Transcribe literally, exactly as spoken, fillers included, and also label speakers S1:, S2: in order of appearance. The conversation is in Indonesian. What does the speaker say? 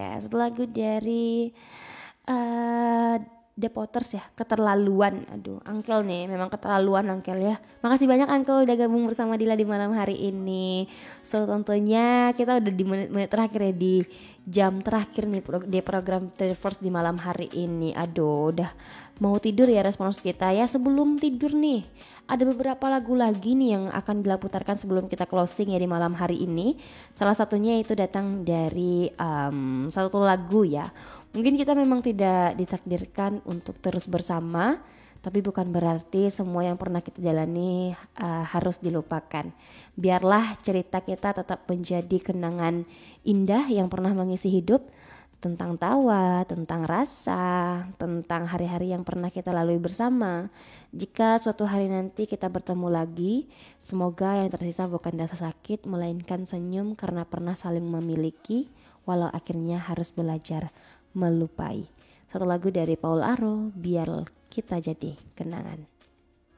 S1: satu lagu dari uh, The Potters ya, Keterlaluan. Aduh, Uncle nih, memang keterlaluan Uncle ya. Makasih banyak Uncle udah gabung bersama Dila di malam hari ini. So tentunya kita udah di menit-menit terakhir ya, di jam terakhir nih di program Third First di malam hari ini. Aduh, udah mau tidur ya respons kita ya. Sebelum tidur nih, ada beberapa lagu lagi nih yang akan diputarkan sebelum kita closing ya di malam hari ini. Salah satunya itu datang dari um, satu lagu ya. Mungkin kita memang tidak ditakdirkan untuk terus bersama, tapi bukan berarti semua yang pernah kita jalani uh, harus dilupakan. Biarlah cerita kita tetap menjadi kenangan indah yang pernah mengisi hidup, tentang tawa, tentang rasa, tentang hari-hari yang pernah kita lalui bersama. Jika suatu hari nanti kita bertemu lagi, semoga yang tersisa bukan rasa sakit, melainkan senyum karena pernah saling memiliki, walau akhirnya harus belajar melupai. Satu lagu dari Paul Aro, Biar Kita Jadi Kenangan.